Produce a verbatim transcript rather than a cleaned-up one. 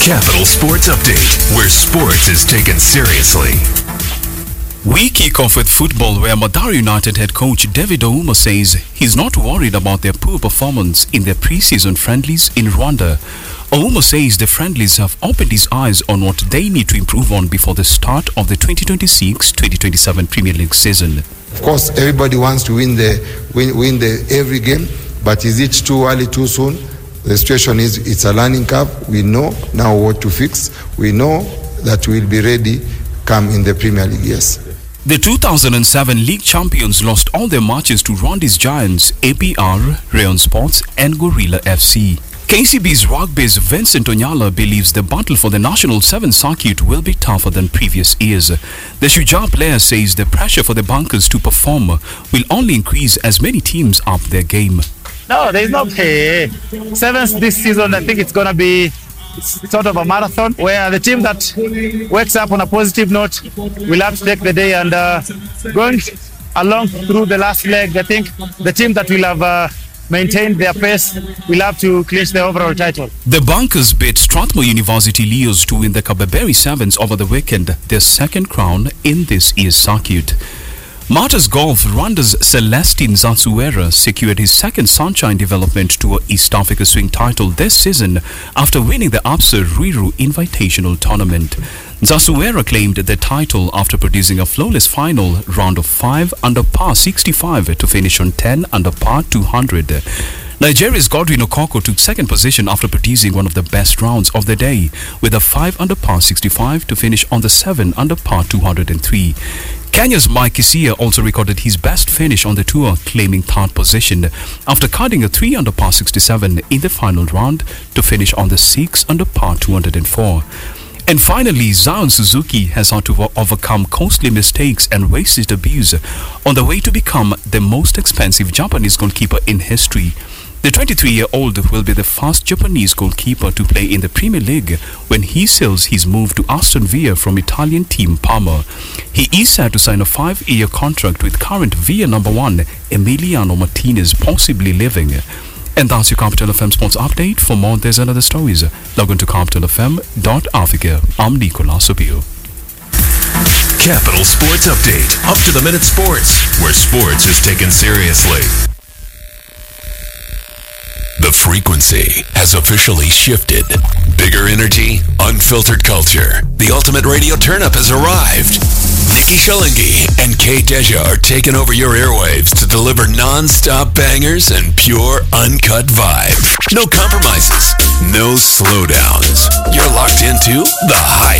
Capital Sports Update, where sports is taken seriously. We kick off with football, where Mathare United head coach David Ouma says he's not worried about their poor performance in their pre-season friendlies in Rwanda. Ouma says the friendlies have opened his eyes on what they need to improve on before the start of the twenty twenty-six twenty twenty-seven Premier League season. Of course, everybody wants to win the win, win the every game, but is it too early, too soon? The situation is it's a learning curve. We know now what to fix. We know that we'll be ready come in the Premier League, yes. The two thousand seven league champions lost all their matches to Rwanda's giants A P R, Rayon Sports and Gorilla F C. K C B's rugby's Vincent Onyala believes the battle for the National seven circuit will be tougher than previous years. The Shujaa player says the pressure for the Bunkers to perform will only increase as many teams up their game. No, there's no pay. Sevens this season, I think it's going to be sort of a marathon where the team that wakes up on a positive note will have to take the day, and uh, going along through the last leg, I think the team that will have uh, maintained their pace will have to clinch the overall title. The Bunkers beat Strathmore University Leos to win the Kababeri Sevens over the weekend, their second crown in this year's circuit. Martyrs Golf, Rwanda's Celestine Zatsuera secured his second Sunshine Development Tour East Africa Swing title this season after winning the Absa Ruiru Invitational Tournament. Zatsuera claimed the title after producing a flawless final round of five under par sixty-five to finish on ten under par two hundred. Nigeria's Godwin Okoko took second position after producing one of the best rounds of the day with a five under par sixty-five to finish on the seven under par two hundred three. Kenya's Mike Kisia also recorded his best finish on the tour, claiming third position after carding a three under par sixty-seven in the final round to finish on the six under par two hundred four. And finally, Zion Suzuki has had to overcome costly mistakes and racist abuse on the way to become the most expensive Japanese goalkeeper in history. The twenty-three-year-old will be the first Japanese goalkeeper to play in the Premier League when he seals his move to Aston Villa from Italian team Parma. He is set to sign a five-year contract with current Villa number one Emiliano Martinez, possibly leaving. And that's your Capital F M Sports Update. For more, there's another stories. Log on to capital f m dot africa. I'm Nicolas Opio. Capital Sports Update, up to the minute sports, where sports is taken seriously. The frequency has officially shifted. Bigger energy, unfiltered culture. The ultimate radio turn-up has arrived. Nikki Shalingi and Kay Deja are taking over your airwaves to deliver non-stop bangers and pure, uncut vibe. No compromises, no slowdowns. You're locked into the hype.